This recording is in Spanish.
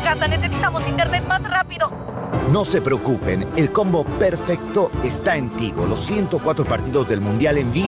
casa. Necesitamos internet más rápido. No se preocupen, el combo perfecto está en Tigo. Los 104 partidos del Mundial en vivo